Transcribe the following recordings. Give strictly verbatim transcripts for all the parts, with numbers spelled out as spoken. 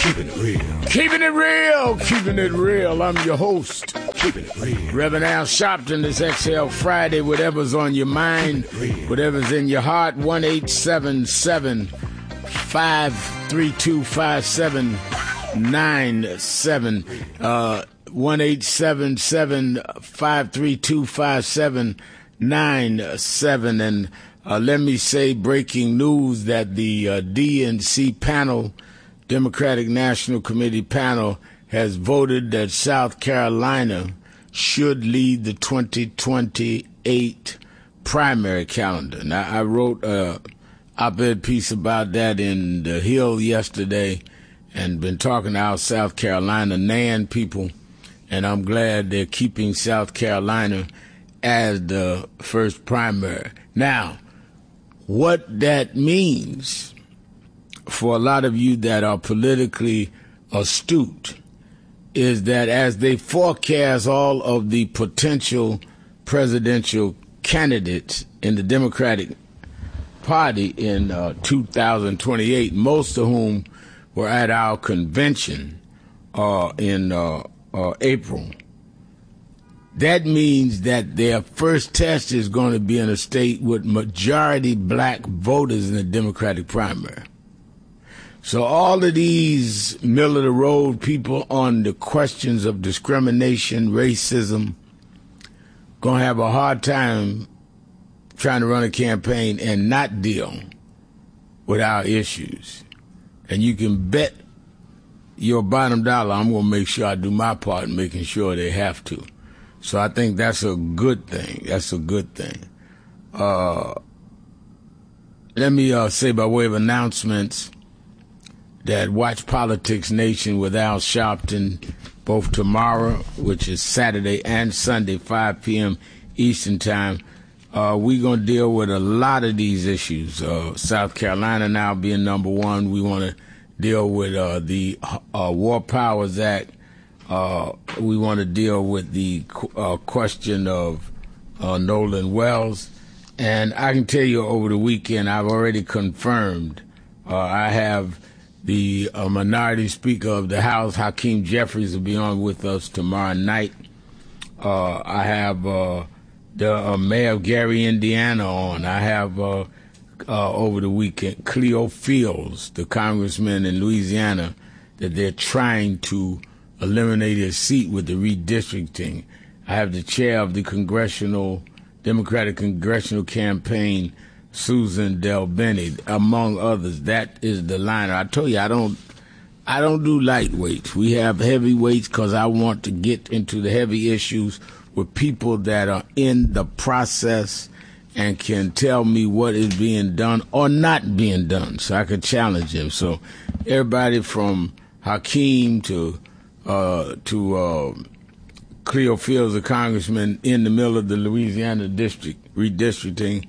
Keeping it real. Keeping it real. Keeping it real. I'm your host. Keeping it real. Reverend Al Sharpton. This X L Friday. Whatever's on your mind, whatever's in your heart. one eight seven seven, five three two, five seven nine seven. Uh, one eight seven seven, five three two, five seven nine seven. And uh, let me say, breaking news that the uh, D N C panel, Democratic National Committee panel, has voted that South Carolina should lead the twenty twenty-eight primary calendar. Now, I wrote a op-ed piece about that in The Hill yesterday and been talking to our South Carolina N A N people, and I'm glad they're keeping South Carolina as the first primary. Now, what that means for a lot of you that are politically astute is that as they forecast all of the potential presidential candidates in the Democratic Party in uh, two thousand twenty-eight, most of whom were at our convention uh, in uh, uh, April, that means that their first test is going to be in a state with majority black voters in the Democratic primary. So all of these middle-of-the-road people on the questions of discrimination, racism, going to have a hard time trying to run a campaign and not deal with our issues. And you can bet your bottom dollar I'm going to make sure I do my part in making sure they have to. So I think that's a good thing. That's a good thing. Uh, let me uh, say by way of announcements that Watch Politics Nation with Al Sharpton, both tomorrow, which is Saturday, and Sunday, five p.m. Eastern Time. Uh, we're going to deal with a lot of these issues. Uh, South Carolina now being number one. We want to deal with uh, the uh, War Powers Act. Uh, we want to deal with the uh, question of uh, Nolan Wells. And I can tell you over the weekend, I've already confirmed uh, I have the uh, minority speaker of the House, Hakeem Jeffries, will be on with us tomorrow night. Uh, I have uh, the uh, mayor of Gary, Indiana on. I have uh, uh, over the weekend Cleo Fields, the congressman in Louisiana, that they're trying to eliminate his seat with the redistricting. I have the chair of the Congressional Democratic Congressional Campaign, Susan Del Benny, among others. That is the liner. I told you I don't, I don't do lightweights. We have heavyweights because I want to get into the heavy issues with people that are in the process and can tell me what is being done or not being done, so I can challenge them. So everybody from Hakeem to uh, to uh, Cleo Fields, a congressman in the middle of the Louisiana district redistricting.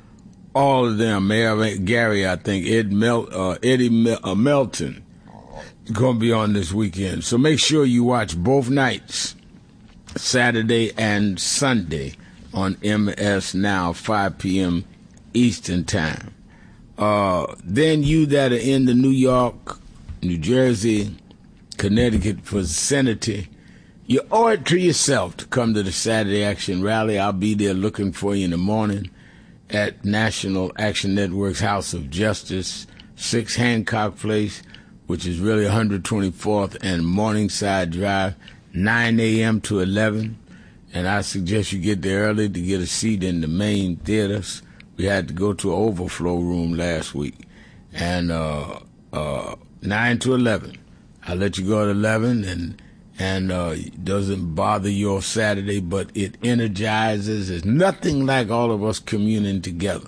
All of them, Mayor Gary, I think, Ed Mel, uh, Eddie Mel, uh, Melton, is going to be on this weekend. So make sure you watch both nights, Saturday and Sunday, on M S Now, five p.m. Eastern Time. Uh, then you that are in the New York, New Jersey, Connecticut vicinity, you owe it to yourself to come to the Saturday Action Rally. I'll be there looking for you in the morning at National Action Network's House of Justice, six Hancock Place, which is really one hundred twenty-fourth and Morningside Drive, nine a.m. to eleven. And I suggest you get there early to get a seat in the main theaters. We had to go to an overflow room last week. And uh, uh, nine to eleven. I'll let you go at eleven, and and uh, it doesn't bother your Saturday, but it energizes. It's nothing like all of us communing together.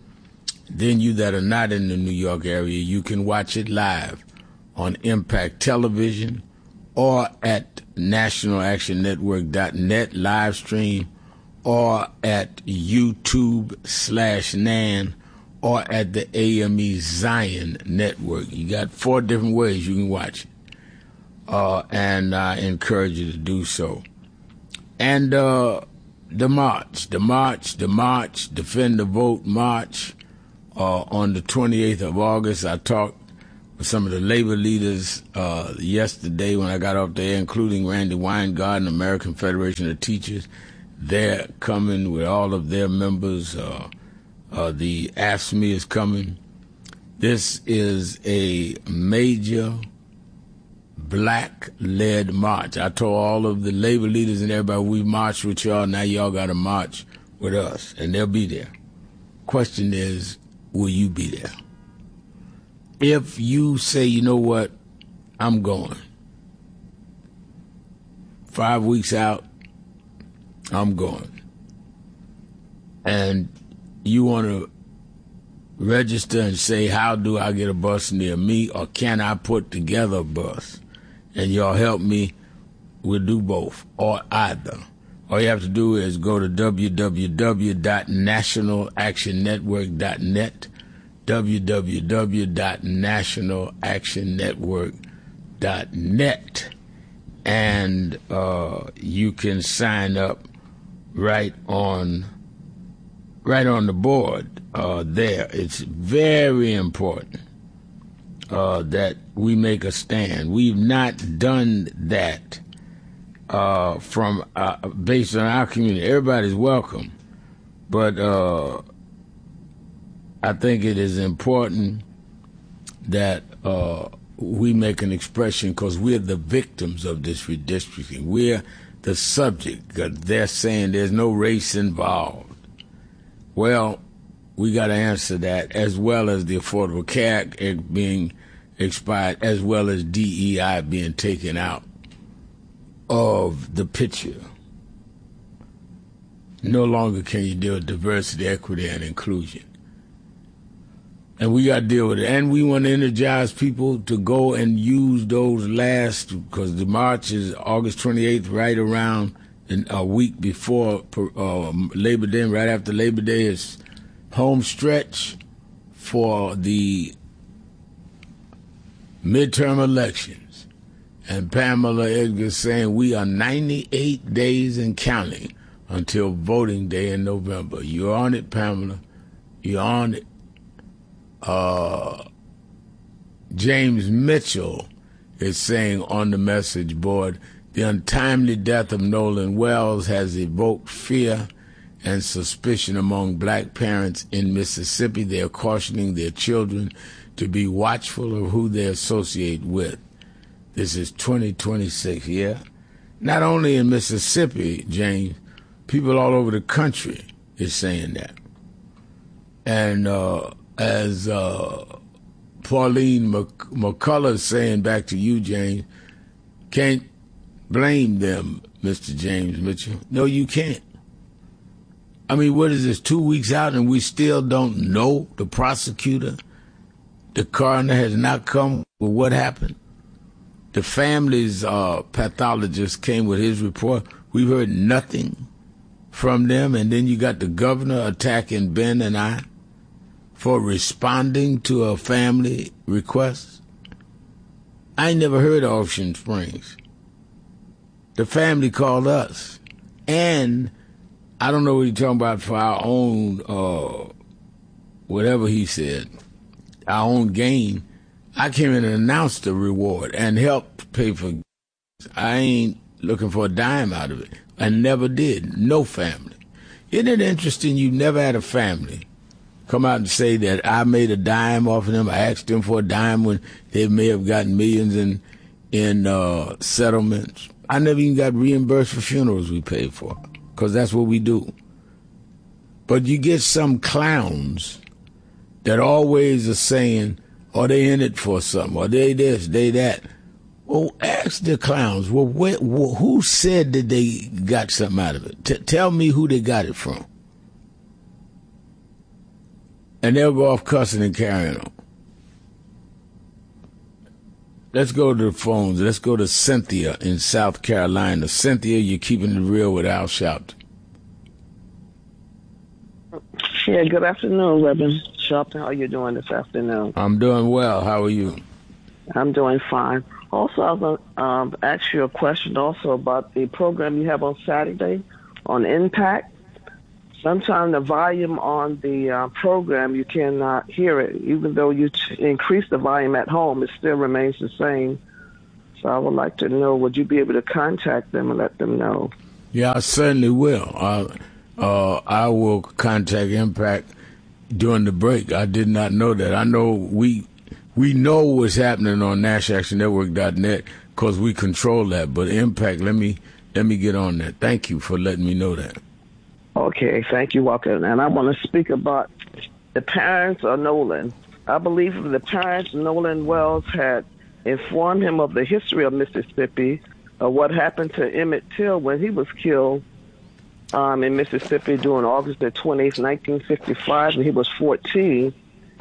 Then you that are not in the New York area, you can watch it live on Impact Television or at national action network dot net live stream, or at YouTube slash Nan, or at the A M E Zion Network. You got four different ways you can watch it. Uh, and I encourage you to do so. And uh, the march, the march, the march, Defend the Vote March uh, on the twenty-eighth of August. I talked some of the labor leaders uh, yesterday when I got off there, including Randy Weingarten, American Federation of Teachers. They're coming with all of their members. Uh, uh, the A F S C M E is coming. This is a major black-led march. I told all of the labor leaders and everybody, we marched with y'all, now y'all got to march with us, and they'll be there. Question is, will you be there? If you say, you know what, I'm going. Five weeks out, I'm going. And you want to register and say, how do I get a bus near me, or can I put together a bus? And y'all help me, we'll do both, or either. All you have to do is go to w w w dot national action network dot net, w w w dot national action network dot net, and uh, you can sign up right on right on the board uh, there. It's very important uh, that we make a stand. We've not done that uh, from uh, based on our community. Everybody's welcome, but uh, I think it is important that uh, we make an expression, because we're the victims of this redistricting. We're the subject, because they're saying there's no race involved. Well, we got to answer that, as well as the Affordable Care Act being expired, as well as D E I being taken out of the picture. No longer can you deal with diversity, equity, and inclusion. And we got to deal with it. And we want to energize people to go and use those last, because the march is August twenty-eighth, right around a week before uh, Labor Day, and right after Labor Day is home stretch for the midterm elections. And Pamela Edgar saying we are ninety-eight days and counting until voting day in November. You're on it, Pamela. You're on it. Uh, James Mitchell is saying on the message board, the untimely death of Nolan Wells has evoked fear and suspicion among black parents in Mississippi. They are cautioning their children to be watchful of who they associate with. This is twenty twenty-six, yeah? Not only in Mississippi, James, people all over the country is saying that. And uh, as uh, Pauline Mc- McCullough is saying back to you, James, can't blame them, Mister James Mitchell. No, you can't. I mean, what is this, two weeks out and we still don't know the prosecutor? The coroner has not come with what happened. The family's uh, pathologist came with his report. We've heard nothing from them. And then you got the governor attacking Ben and I for responding to a family request. I ain't never heard of Ocean Springs. The family called us. And I don't know what he's talking about for our own, uh, whatever he said, our own gain. I came in and announced the reward and helped pay for. I ain't looking for a dime out of it. I never did. No family. Isn't it interesting you never had a family come out and say that I made a dime off of them? I asked them for a dime when they may have gotten millions in, in uh, settlements. I never even got reimbursed for funerals we paid for, because that's what we do. But you get some clowns that always are saying, oh, they in it for something, or they this, they that. Well, ask the clowns, well, where, well who said that they got something out of it? T- tell me who they got it from. And they'll go off cussing and carrying on. Let's go to the phones. Let's go to Cynthia in South Carolina. Cynthia, you're keeping it real with Al Sharpton. Yeah, good afternoon, Reverend Sharpton. How are you doing this afternoon? I'm doing well. How are you? I'm doing fine. Also, I was going to um, ask you a question also about the program you have on Saturday on Impact. sometimes the volume on the uh, program, you cannot hear it. Even though you t- increase the volume at home, it still remains the same. So I would like to know, would you be able to contact them and let them know? Yeah, I certainly will. Uh, uh, I will contact Impact during the break. I did not know that. I know we we know what's happening on Nash Action Network dot net because we control that. But Impact, let me let me get on that. Thank you for letting me know that. Okay, thank you, Walker. And I want to speak about the parents of Nolan. I believe if the parents of Nolan Wells had informed him of the history of Mississippi, of what happened to Emmett Till when he was killed um, in Mississippi during August the twenty-eighth, nineteen fifty-five, and he was fourteen,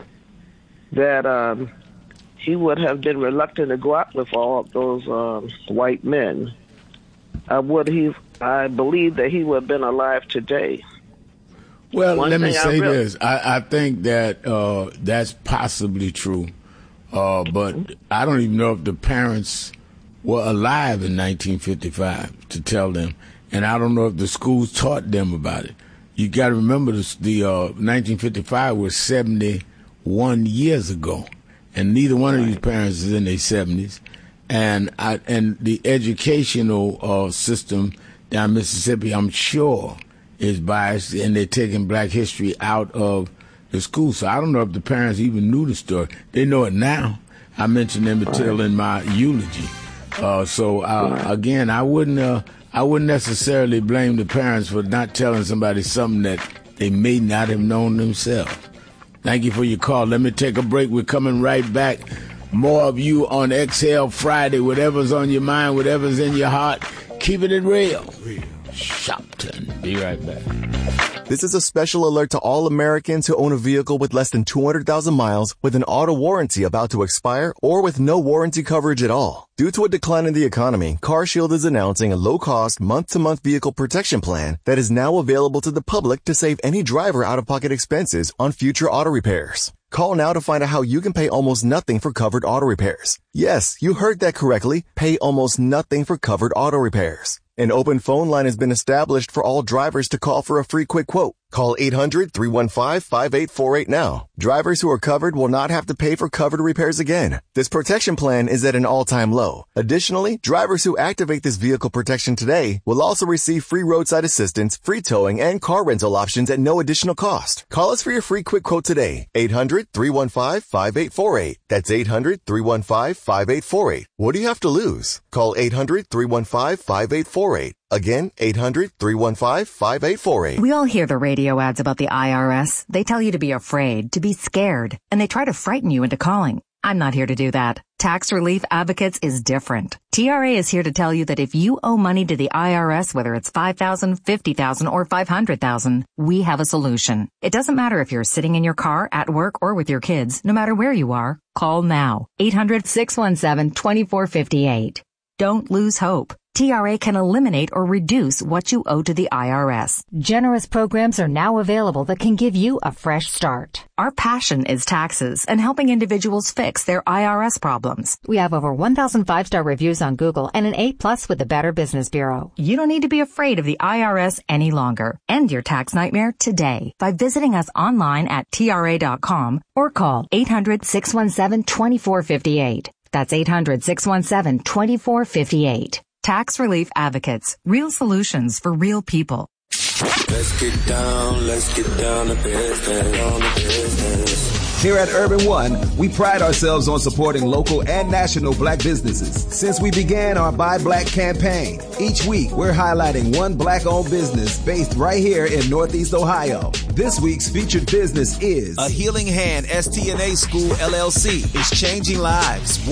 that um, he would have been reluctant to go out with all of those um, white men. I would he. I believe that he would have been alive today. Well, One let me say really, this. I, I think that uh, that's possibly true, uh, but I don't even know if the parents were alive in nineteen fifty-five to tell them, and I don't know if the schools taught them about it. You got to remember this, the uh, nineteen fifty-five was seventy-one years ago, and neither one of these parents is in their seventies, and I, and the educational uh, system down Mississippi, I'm sure, is biased, and they're taking Black history out of the school. So I don't know if the parents even knew the story. They know it now. I mentioned Emmett Till in my eulogy. Uh, so uh, again, I wouldn't uh, I wouldn't necessarily blame the parents for not telling somebody something that they may not have known themselves. Thank you for your call. Let me take a break. We're coming right back. More of you on Exhale Friday. Whatever's on your mind, whatever's in your heart, keeping it real. Real. Shopton. Be right back. This is a special alert to all Americans who own a vehicle with less than two hundred thousand miles with an auto warranty about to expire or with no warranty coverage at all. Due to a decline in the economy, CarShield is announcing a low-cost, month-to-month vehicle protection plan that is now available to the public to save any driver out-of-pocket expenses on future auto repairs. Call now to find out how you can pay almost nothing for covered auto repairs. Yes, you heard that correctly. Pay almost nothing for covered auto repairs. An open phone line has been established for all drivers to call for a free quick quote. Call eight hundred, three one five, five eight four eight now. Drivers who are covered will not have to pay for covered repairs again. This protection plan is at an all-time low. Additionally, drivers who activate this vehicle protection today will also receive free roadside assistance, free towing, and car rental options at no additional cost. Call us for your free quick quote today. eight hundred, three one five, five eight four eight. That's eight hundred, three one five, five eight four eight. What do you have to lose? Call eight hundred, three one five, five eight four eight. Again, eight hundred, three one five, five eight four eight. We all hear the radio ads about the I R S. They tell you to be afraid, to be scared, and they try to frighten you into calling. I'm not here to do that. Tax Relief Advocates is different. T R A is here to tell you that if you owe money to the I R S, whether it's five thousand dollars, fifty thousand dollars, or five hundred thousand dollars, we have a solution. It doesn't matter if you're sitting in your car, at work, or with your kids. No matter where you are, call now. eight hundred, six one seven, two four five eight. Don't lose hope. T R A can eliminate or reduce what you owe to the I R S. Generous programs are now available that can give you a fresh start. Our passion is taxes and helping individuals fix their I R S problems. We have over one thousand five-star reviews on Google and an A plus with the Better Business Bureau. You don't need to be afraid of the I R S any longer. End your tax nightmare today by visiting us online at T R A dot com or call eight hundred, six one seven, two four five eight. That's eight hundred, six one seven, two four five eight. Tax Relief Advocates. Real solutions for real people. Let's get down, let's get down to business, down to business. Here at Urban One, we pride ourselves on supporting local and national black businesses. Since we began our Buy Black campaign, each week we're highlighting one black-owned business based right here in Northeast Ohio. This week's featured business is A Healing Hand S T N A School L L C is changing lives.